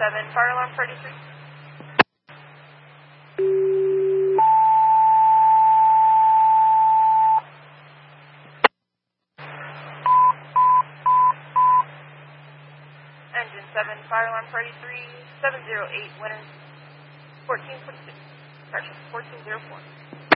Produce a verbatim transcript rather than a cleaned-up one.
seven, fire alarm thirty-three. Engine seven, fire alarm thirty-three, seven zero eight, winners fourteen twenty-six, correction, fourteen zero four.